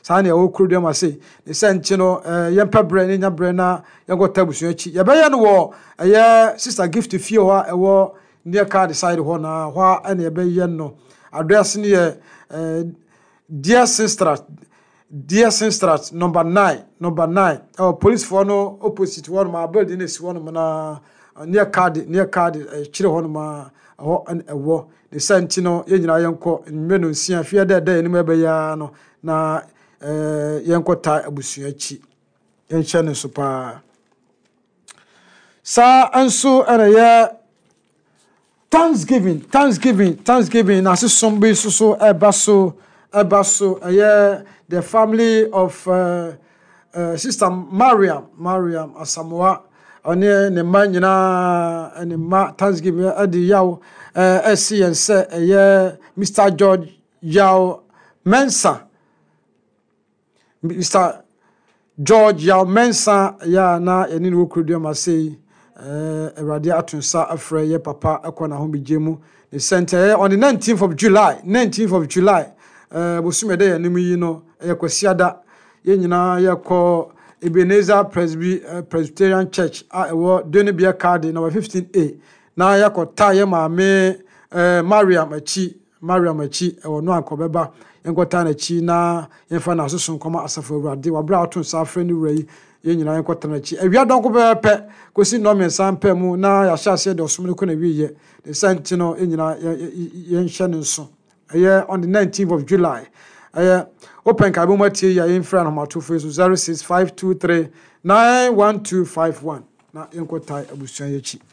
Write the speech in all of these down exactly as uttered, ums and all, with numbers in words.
saa ne wo kuro dem ase ne senti no yempa bre ne nya bre na yegota abusu achi ye be ye no wo eye sister gift fie ho a ewo near card side ho na ho ene be ye no address ne ye dear sister dear sister number nine number nine our police for no opposite one my building is one na near card near card chire ho no ma ho an ewo the sentino ye nyina yenko nwenu nsia fie da da enim ebe ya no na eh yenko ta abusu achi yenhye ne so pa sa anso ana ya Thanksgiving, Thanksgiving, Thanksgiving. Na si sombi so so ebaso, ebaso. Aye, the family of uh, uh, Sister Mariam, Mariam Asamoah. One ne man nyina, ne ma Thanksgiving adi yaw. Uh, S C and say aye, Mister George Yaw Mensa, Mister George Yaw Mensa. Ya na eni no kudu ma say. Uh, Radia Atunsa Afre, ye papa, Akwana Hombijemu, the center on the nineteenth of July, nineteenth of July. Uh, Busumede, and you know, a Kwesiada, Yenina, Yako, Ebenezer Presby, uh, Presbyterian Church, I was doing be a card in number fifteen A. Now Yako Tayama, me, uh, Maria Machi, Maria Machi, or no Kobeba, and Gotana China, Infana Susun Koma Asafo Radi, or Broughton Safren Ray. Ye nyina yenkotana chi awia donko be pe kosi no me sampa mu na ya sha se de osumne ko na wiye the senti no nyina ye nhye ne nso aye on the nineteenth of July aye open ka bo matie ya infra na mato face zero six five two three nine one two five one na yenkotai abusuan ye chi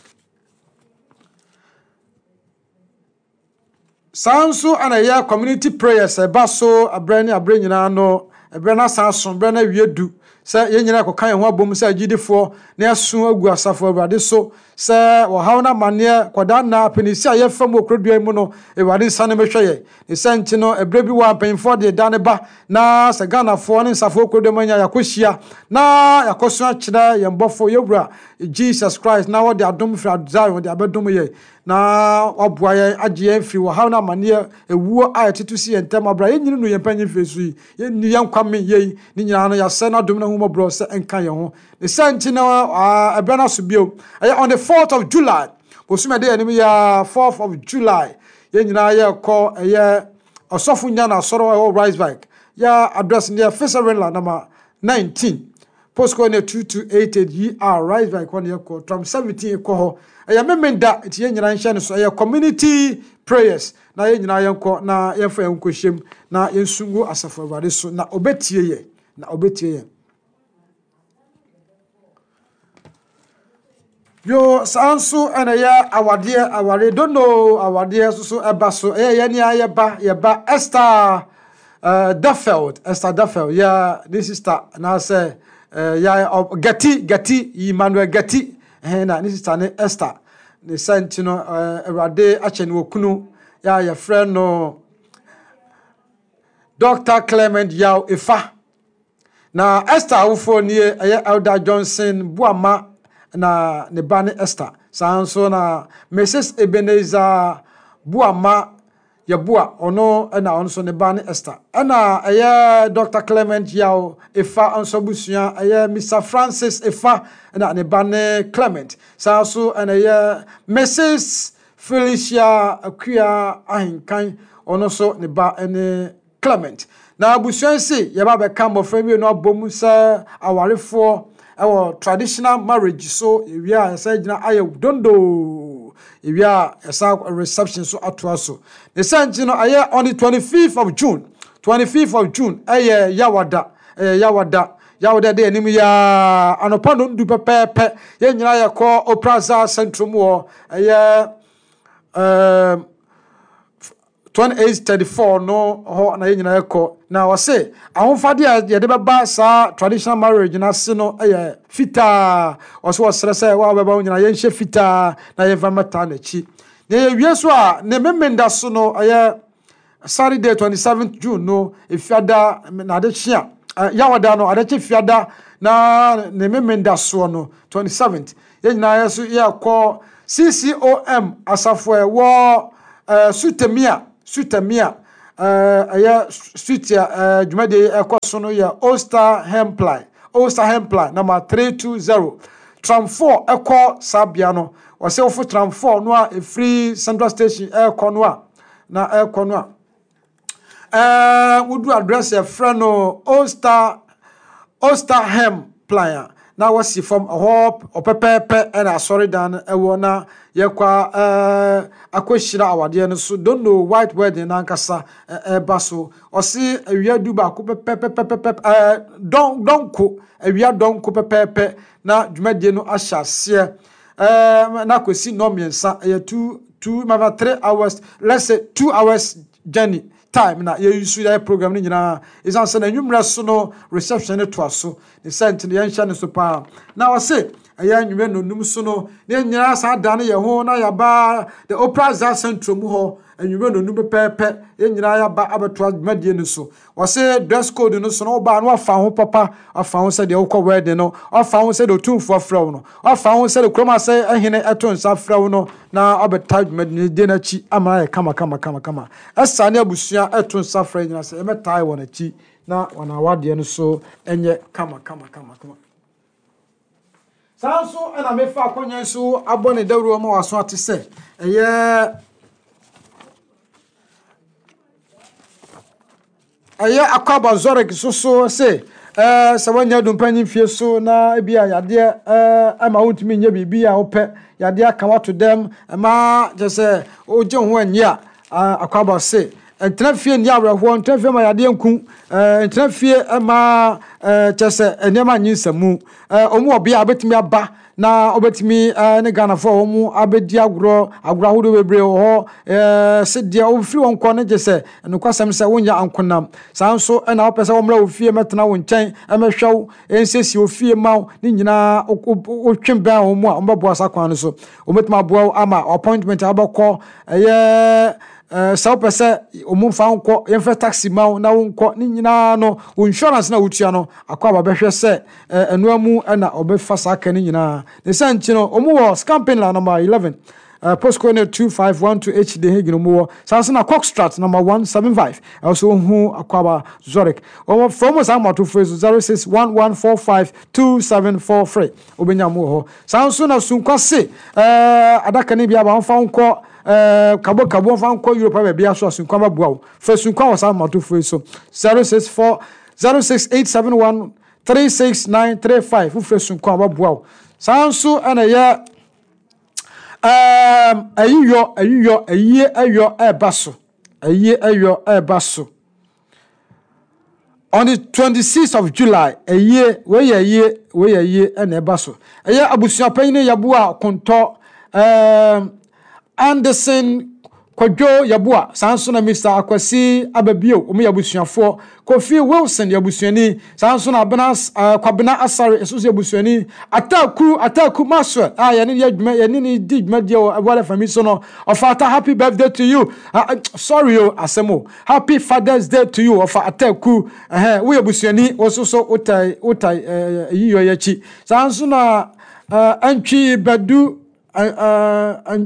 sanso ana ya community prayers e ba so abrani abre nyina no ebre na sanso bre na wiedu say ye nyina kokan ho abom say agidefo na asu agu asafo awurade so say wo hawna mane koda na penisi aye fam okrodua mu no ewade sane mehweye ne senti no ebre bi wa penfo de dane ba na se Ghana fo ne safo okrodua manya yakohia na yakoso akira yembofo yewura Jesus Christ na wo de adom fra Zion wo de abedom ye na oboa ye agye fi wo hawna mane ewuo ayetetu si entem abra ye nyinu no yempanyi fesu ye ni yankwame ye ni nyina no yase na dom na humo bro se enka ye ho the senti no abana so bio on the fourth of July posumede enim ya fourth of July ye nyina ye ko ye osofu nya na soro o rise back ya address near Fisherland number nineteen postcode two two eight eight E R rise back one ye ko from seventeen ko ho ya memenda ti ye nyina nhye no so ye community prayers na ye nyina ye ko na ye fa enko hjem na ye nsungu asafo awade so na obetie ye na obetie ye yo sanso ana ya awade aware don't know awade so so eba so eh ya ni ayeba yeba Esther uh Duffield Esther Duffield ya this sister na say uh, ya Gati Gati Emmanuel Gati eh na this sister ne Esther ne sentino uh, awade achen wokunu ya ya friend no Doctor Clement Yaw Ifa na Esther awofo ni eh Elder Johnson Buama na ne ba ne Esther sanso na Missus Ebenezer Buama ya bua ono na ono so ne ba ne Esther na eye Doctor Clement Yaw Ifa anso busua eye Mister Francis Ifa na ne ba ne Clement sanso na eye Missus Felicia Akua Ahinkan ono so ne ba ne Clement na busua si ye ba be ka mo frami no abomu sa awarefo our traditional marriage so we are saying aye dondo we are a reception so atoaso the same no aye on the twenty-fifth of June twenty-fifth of June aye yawada aye yawada yawada de anim ya anopa no ndu pepepe ye nyina ye ko Opraza Centrum wo aye um twenty-eight thirty-four no ho na ye nyina ye ko na we say ahomfade ye de beba sa traditional marriage na se no eh fita oso osrese wa beba nyina ye nhye fita na ye vamata na chi na ye wie so a ne memenda so no eh Saturday twenty-seventh June no efiada na de chia yawada no ade chi fiada na ne memenda so no twenty-seventh ye nyina ye so ye ko C C O M asafo e wo sutemia sutemia uh yeah street ya dwumade ekoso no ya Ulster Hempline Ulster Hempline number three two zero tram four eko sabia no wase ofo tram four no a free Central Station eko no a na eko no a eh wodu address ya friend no Ulster Ulster Hempline na wasi from a hop opepepe and a sorry dan ewo na yekwa eh akoshira awade no so don't know white wedding na nkasa e baso osi awia du ba ko pepepepe eh don donko awia donko pepepe na dwumade no ahyase eh na kosi no miensa eh two two maybe three hours, let's say two hours journey time na ye use that program ni nyina is answer na nwumra so no reception ne to aso the sent ne yanhya ne so pa na wase aya nwumra no num so no ne nyina sa da ne ye ho na ya ba the opera za central mu ho nwumra no num pepe ye nyina ya ba abeto adwumade ne so wase dress code no so no ba no afa ho papa afa ho se de ukọ wedding no afa ho se de otumfo afrawo no afa ho se de kroma se ehene eto nsa afrawo no na abeta adwumade ne de na chi ama kama kama kama kama esa ne abusu eto nsa afrawo nyina se emetai wona chi na wana awade no so enye kama kama kama kama sanso ena mefa akonya so abone dawro ma waso ate se eye eye akwaba zorek so so se eh sawanya dumpanyi fie so na ebia yade eh ama wontumi nya bibia ope yade aka wato dem ma je se oje ho anya akwaba se entra fie ni awreho entra fie ma yade nku entra fie ma chese enema nyinsamu omu obia abetimi aba na obetimi ne Ghana fo omu abedi agro agro ahodo bebre ho eh se dia ofiri wonko ne jese enkwasam se wonya ankonam sanso na opese wo mra ofie metena wo nchen emehwew ensesi ofie maw ni nyina otwemba omu a ombabo asakwan so ometima abo ama appointment abakọ eh Uh, sa opese omumfa nko yemfa taxi maw na wonko ni nyina no insurance na wutua no akwa ba behwe se enu amu na obefa saka ni nyina ne sanchi no omu wo scamping la number eleven uh, postcode two five one two H D hegino mu wo sanso na Cockstrat number one seven five also hu akwa ba Zurich omo from us amato phrase zero six one one four five two seven four three obenya mu ho sanso na sunkwase uh, adaka ni bia ba onfa nko eh kabo kabo fan ko Europe ba bia so asunkwa ba bua wo fa sunkwa wo sa mato fo so zero six four zero six eight seven one three six nine three five fu fa sunkwa ba bua wo sanso ana ya um ayiyo ayiyo ayiye ayo e baso ayiye ayo e baso on the twenty-sixth of July ayiye we yayiye we yayiye e na e baso aya abusuapan ne yabua konto um Anderson Kwadwo Yabua sanso na Mister Akwasi Ababio omu yabusuafo Kofi Wilson yabusuani sanso na Benas Kwabena Asare esusu yabusuani Ataku Ataku Maswell ah ya ni yadwuma ya ni di dwuma dia wala fami so no ofata happy birthday to you uh, sorry yo asemo happy Father's Day to you ofa Ataku eh we yabusuani wososo utai utai yiyo yachi sanso na antwi badu uh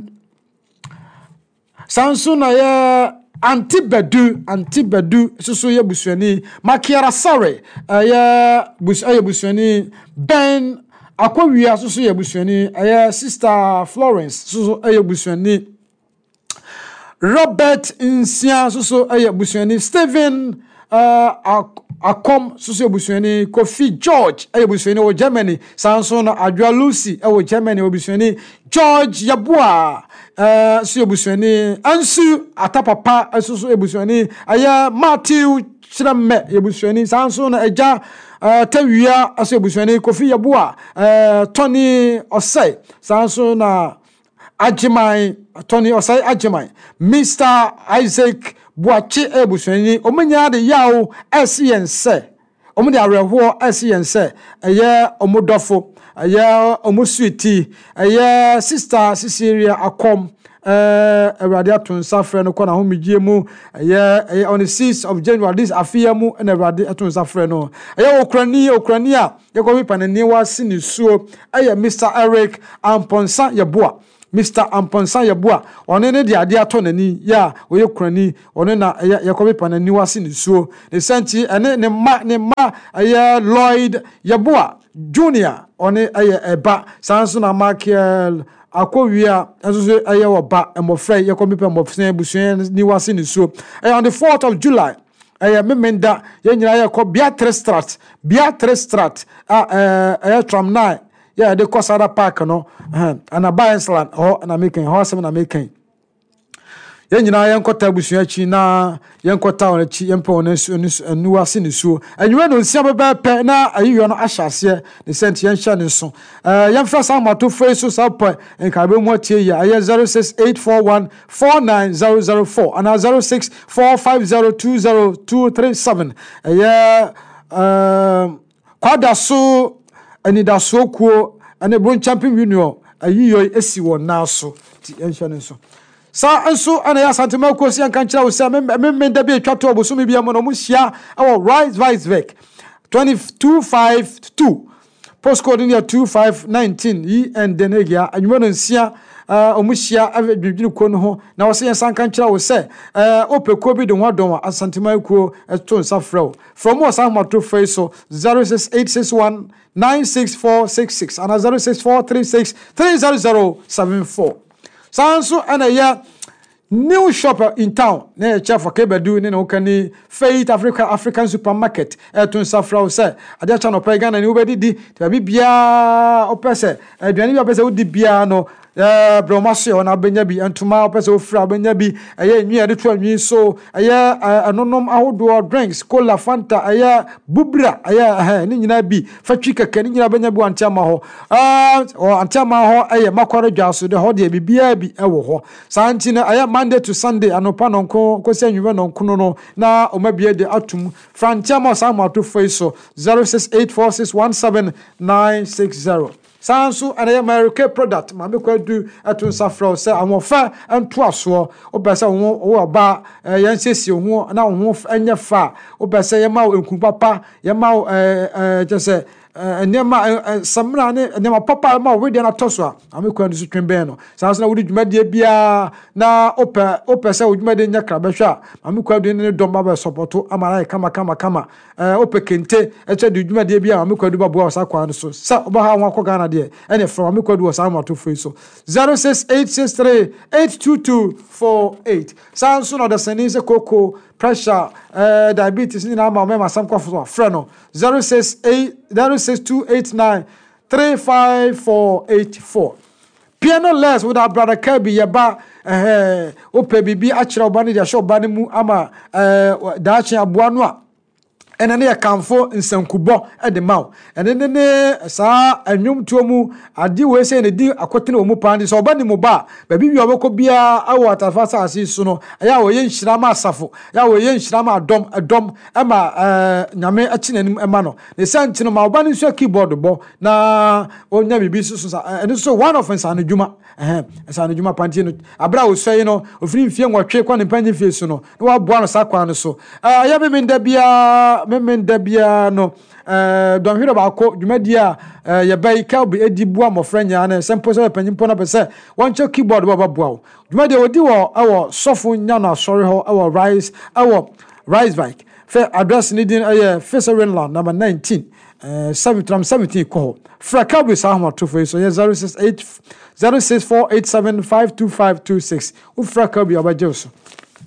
sanso na ya antibadu antibadu susu ye busuani makiara sorry ya bus ya busuani Ben akwawia susu ye busuani ya sister Florence susu ye busuani Robert Insia susu ye busuani Stephen uh, akom susu ye busuani Kofi George ye busuani o Germany sanso na Adwa Lucy e o Germany o busuani George Yabua eh uh, so ebusuani ansu atapapa asusu ebusuani aya Matthew Chirame ebusuani sanso na eja uh, tawia aso ebusuani Kofi Yabua eh uh, Tony Osei sanso na Ajimai Tony Osei Ajimai Mister Isaac Buachi ebusuani omanya de yawo esiense omudi areho esiense eye omodofo aya omusuiti aya sister Cecilia Akom eh Awurade atonsa frɛ no kɔ na homigye mu aya on the sixth of January this afia mu na Awurade atonsa frɛ no aya okrani okrani a yɛkɔ mi panani wa sinisuo aya Mister Eric Amponsa Yeboa Mister Amponsa Yabua one ne de ade ato nani ya oye kurani one na Yakobi panani wase ne suo ne senti ene ne ma ne ma aye Lloyd Yabua Junior one aye eba sanso na Michael Akowia enso aye oba emofre Yakobi pe emofre busuan ni wase ne suo on the fourth of July aye memenda ye nyina ye ko Beatrice Strat Beatrice Strat a eh tram nine yeah de Kosada Park no eh ana Baensland ho na making ho asem na making ye nyina ye nkota busua chi na ye nkota on chi ye mpa on anu wase ne suo anwe no nsia beba pe na ayiyo no ahyase ne sent ye nhya ne so eh ye mfa sa mato free so sa po enka be mu atie ya aye zero six eight four one four nine zero zero four and zero six four five zero two zero two three seven aye um kwada so anida so kuo ane bon champion union ayiyo esi won na so ti nhya ne so sa enso ana ya santema kosi an kan kira wo se me da bi atwato oboso me bia mo no mu hia awo Rise Weisbeck two five two postcode near two five one nine yi and denegia anwuma no nsia omuhia adwudwunu ko no ho na wo se yan san kan kira wo se opeko bi de ho adon asantema ko to nsa frɛ from wo san mato frɛ so zero six eight six one nine six four six six and zero six four three six three zero zero seven four. Sanso ana ya new shop in town na chef Kebedu ni no kani Faith Africa African supermarket etun safra say ade cha no pagana ni obedidi te bibia opese aduane bi opese odi bia no eh bromasio na benya bi entuma opese ofra benya bi eye nwi de to anwi so eye anonom ahodo drinks cola fanta eye bubra eye ni nyina bi fatwi keke ni nyina benya bi antama ho ah o antama ho eye makwaro dwaso de ho de bibia bi ewo ho santi na eye Monday to Sunday anopa nonko kosi anwi nonko no na omabie de atum frantama samo to so zero six eight four six one seven nine six zero. Sansu and American product, Mammy Quadu at Safro, say, I'm fair and twasso, or Bessa or ba, Yansis, you now move and your far, or Bessa Yamau and Kupapa, Yamau, just say, and Yama, some never papa, more with an atoswa. I'm going to Trimbano. Sounds now would media bia na opa, opa, so would made in your crabasha. I'm going in the Domba support to Amara, kama, kama, kama, opa kente, and said, you media bia, I'm going to Babu Sakwan, so, so, Baha Wakogana. And from Amikod was I'm to free so zero six eight six three eight two two four eight. Sounds soon the Senise cocoa pressure uh diabetes in our member some coffee freno zero six eight zero six two eight nine three five four eight four. Piano less with our brother Kirby Yaba eh ope bibi achira obani dia show bani mu ama eh dachi abuanwa ene ne yakamfo nsankubo e de maw ene ne ne sa anwum tuomu ade we se ne di akotene omu pande so obani mu ba ba bibi oboko bia awo atafasa asisu no aya wo ye nhira ma asafo ya wo ye nhira ma adom adom ema eh nyame achinenim ema no ne santino ma obani nso keyboard bo na onya bibi susu sa ene so one of nsa anadwuma eh nsa anadwuma pante no abra wo sey no ofiri mfie nwotwe kwa ne panye fie su no na wa boa no sakwa no so aya be menda bia memenda bia no eh don hwere ba ko dwumadi a ye bai ka bi edi bua mofranya na sempo so panyimpo na pese wonche keyboard ba bua wo dwumadi odi wo awo sofo nya na sorry ho awo Rise awo Rise Bike fe address ni din eh Fisherin Land number nineteen eh seventeen ko fraka bi sa ho to for so zero six eight zero six four eight seven five two five two six u fraka bi obaje so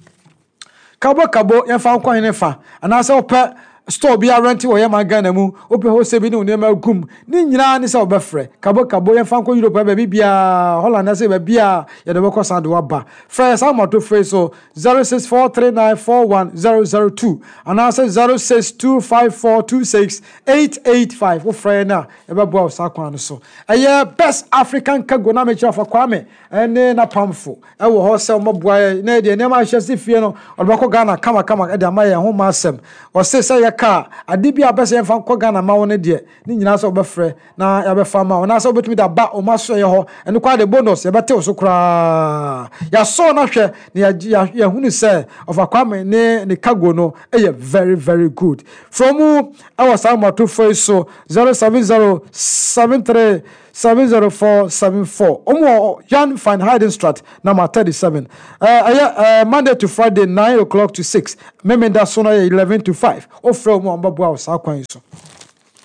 kabo kabo ye fa nkwa hene fa anase ope store bia rent wo ye magana mu ope ho se bi ne nema gum ni nyina ne se obefre kabo kabo ye fa nkwa Europe ba bia Holland se ba bia ye de beko sand wa ba fresh am to free so zero six four three nine four one zero zero two anase zero six two five four two six eight eight five wo free na e ba bo sa kwan no so aye best African cargo na me kira fa kwame ene na pamfo e wo ho se mo boa na de nema hyese fie no odbako Ghana kama kama e de amaye ho ma asem o se se ye ka ade bia bese ye fa ko Ghana ma wo ne de ni nyina so obefre na ya be fa ma na so obetumi da ba o ma so ye ho ene kwa de bonus ye bete so kra ya so na hwe na ya hunu se of akwame ne ne cargo no e very very good from our Sam to so zero seven zero seven three seven zero four seven four. Omo Jan van Heidenstraat number thirty-seven. Uh, uh, Monday to Friday nine o'clock to six. Memenda Sona eleven to five. Ofre omo ambabwa sa kwan so.